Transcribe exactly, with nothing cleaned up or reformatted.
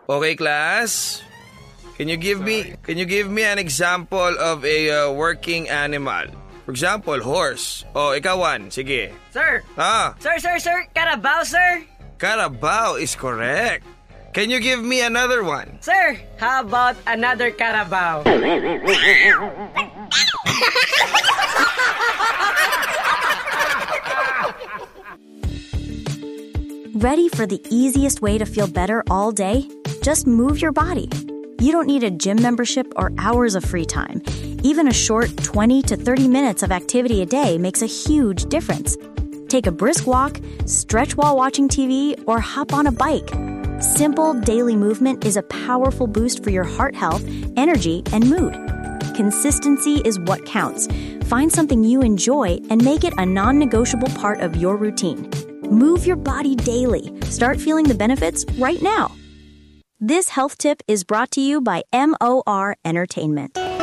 Okay, class? Can you give me can you give me an example of a uh, working animal? For example, horse. Oh, ikaw, Juan. Sige. Sir! Ah, Sir, sir, sir! Carabao, sir! Carabao is correct. Can you give me another one? Sir, how about another Carabao? Ready for the easiest way to feel better all day? Just move your body. You don't need a gym membership or hours of free time. Even a short twenty to thirty minutes of activity a day makes a huge difference. Take a brisk walk, stretch while watching T V, or hop on a bike. Simple daily movement is a powerful boost for your heart health, energy, and mood. Consistency is what counts. Find something you enjoy and make it a non-negotiable part of your routine. Move your body daily. Start feeling the benefits right now. This health tip is brought to you by M O R Entertainment.